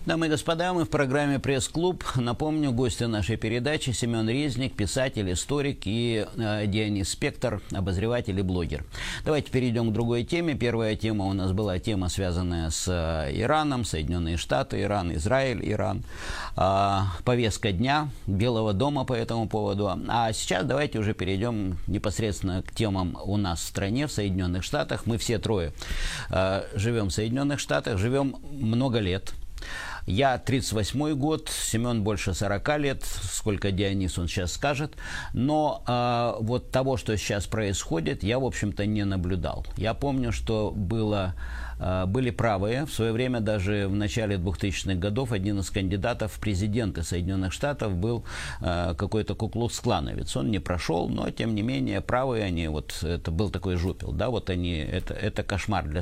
Дамы и господа, мы в программе «Пресс-клуб». Напомню, гости нашей передачи: Семен Резник, писатель, историк, и Дионис Спектр, обозреватель и блогер. Давайте перейдем к другой теме. Первая тема у нас была тема, связанная с Ираном, Соединенные Штаты, Иран, Израиль, Иран. Повестка дня Белого дома по этому поводу. А сейчас давайте уже перейдем непосредственно к темам у нас в стране, в Соединенных Штатах. Мы все трое живем в Соединенных Штатах, живем много лет. Я 38-й год, Семен больше 40 лет, сколько Дионис он сейчас скажет. Но вот того, что сейчас происходит, я, в общем-то, не наблюдал. Я помню, что были правые. В свое время, даже в начале 2000-х годов, один из кандидатов в президенты Соединенных Штатов был какой-то куклукс-клановец. Он не прошел, но, тем не менее, правые они, вот это был такой жупел, да, вот они, это кошмар для